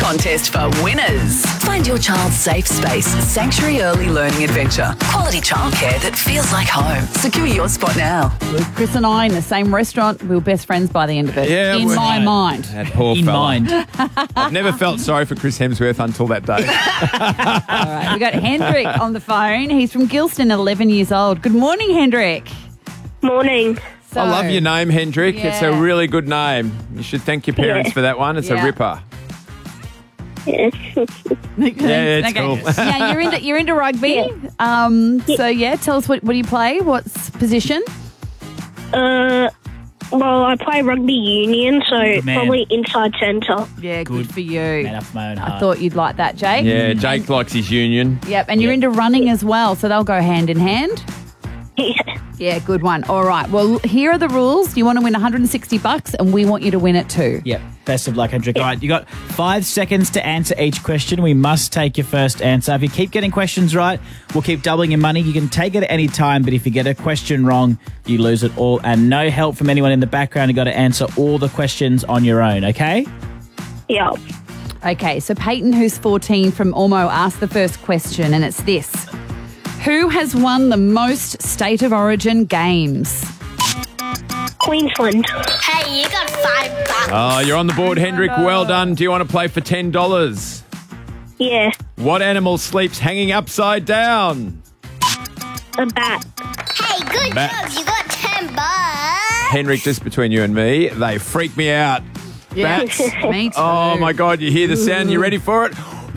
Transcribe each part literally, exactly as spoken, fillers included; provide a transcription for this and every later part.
contest for winners. Find your child's safe space, Sanctuary Early Learning Adventure. Quality childcare that feels like home. Secure your spot now. Chris and I in the same restaurant. We were best friends by the end of it. Yeah, in we- my mind. That poor In fella. mind. I've never felt sorry for Chris Hemsworth until that day. All right, we got Hendrik on the phone. He's from Gilston, eleven years old. Good morning, Hendrik. Morning. So, I love your name, Hendrik. It's a Yeah. really good name. You should thank your parents Yeah. for that one. It's Yeah. a ripper. Yes. Yeah, it's cool. Now you're into you're into rugby. Um, so yeah, tell us what what do you play? What's position? uh, well, I play rugby union, so man. probably inside centre. Yeah, good, Good. for you. Man after my own I heart. thought you'd like that, Jake. Yeah, Jake likes his union. Yep, and you're Yep. into running as well, so they'll go hand in hand. Yeah. Yeah, good one. All right. Well, here are the rules. You want to win one hundred sixty bucks, and we want you to win it too. Yep. Best of luck, Hendrik. All right, you got five seconds to answer each question. We must take your first answer. If you keep getting questions right, we'll keep doubling your money. You can take it at any time, but if you get a question wrong, you lose it all. And no help from anyone in the background. You've got to answer all the questions on your own, okay? Yeah. Okay, so Peyton, who's fourteen from Ormo, asked the first question, and it's this. Who has won the most State of Origin games? Queensland. Hey, you got five bucks. Oh, you're on the board, Hendrik. Well done. Do you want to play for ten dollars? Yeah. What animal sleeps hanging upside down? A bat. Hey, good Bat. job. You got ten bucks. Hendrik, just between you and me, they freak me out. Bats. Me too. Oh, my God. You hear the sound? You ready for it?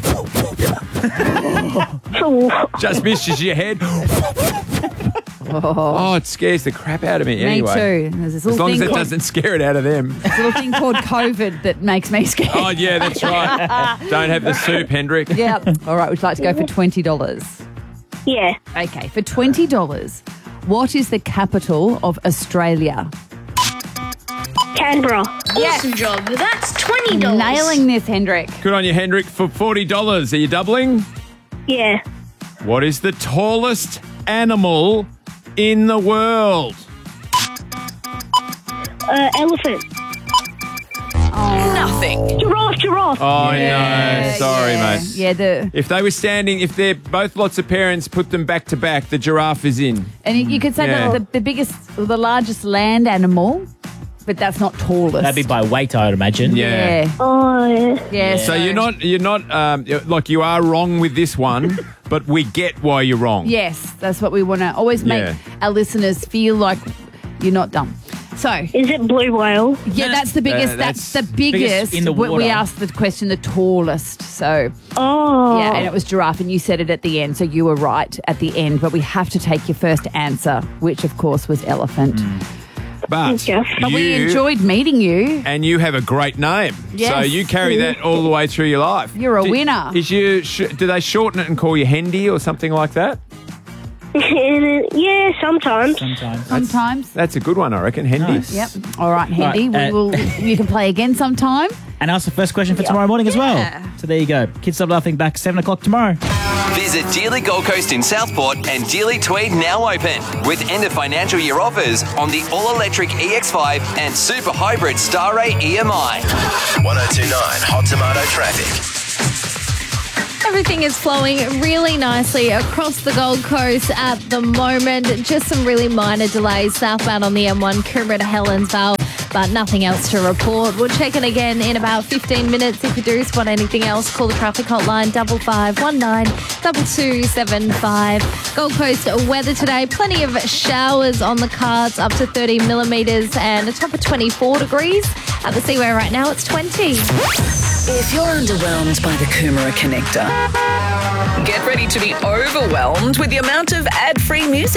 Just misses your head. Oh, it scares the crap out of me. Me Anyway, too. There's this as little long as thing it called, doesn't scare it out of them. this little thing called COVID that makes me scared. Oh, yeah, that's right. Don't have the soup, Hendrik. Yeah. All right, would you like to go for twenty dollars? Yeah. Okay, for twenty dollars, what is the capital of Australia? Canberra. Awesome job. That's twenty dollars. Nailing this, Hendrik. Good on you, Hendrik, for forty dollars. Are you doubling? Yeah. What is the tallest animal in the world? Uh, elephant. Nothing. Giraffe. Giraffe. Oh, Yeah, no. Sorry, yeah. mate. Yeah, the If they were standing, if they're both lots of parents, put them back to back, the giraffe is in. and you- you could say Yeah. that the, the biggest, the largest land animal, but that's not tallest. That'd be by weight, I would imagine. Yeah. Yeah. Oh, yeah. Yeah. So you're not, you're not, um, like you are wrong with this one, but we get why you're wrong. Yes, that's what we want to always make Yeah. our listeners feel like you're not dumb. So, Is it blue whale? yeah, that's the biggest. Uh, that's, that's the biggest. biggest in the we- We water. asked the question, the tallest. So, Oh. yeah, and it was giraffe, and you said it at the end, so you were right at the end. But we have to take your first answer, which of course was elephant. But Yes. But we you- enjoyed meeting you. and you have a great name. Yes. So you carry that all the way through your life. You're a Do- winner. Is you, sh- do they shorten it and call you Hendy or something like that? Yeah, sometimes. Sometimes. Sometimes. That's a good one, I reckon. Hendy. Nice. Yep. All right, Hendy. All right, we uh, will. You can play again sometime. And ask the first question for tomorrow morning as Yeah. well. So there you go. Kids Stop Laughing back seven o'clock tomorrow. Visit Dealey Gold Coast in Southport and Dealey Tweed now open with end of financial year offers on the all-electric E X five and super hybrid Star Ray E M I. one oh two point nine Hot Tomato Traffic. Everything is flowing really nicely across the Gold Coast at the moment. Just some really minor delays southbound on the M one, Coomera to Helensvale, but nothing else to report. We'll check it again in about fifteen minutes. If you do spot anything else, call the traffic hotline double five one nine double two seven five. Gold Coast weather today, plenty of showers on the cards, up to thirty millimetres and a top of twenty-four degrees. At the Seaway right now, it's twenty. If you're underwhelmed by the Coomera Connector, get ready to be overwhelmed with the amount of ad-free music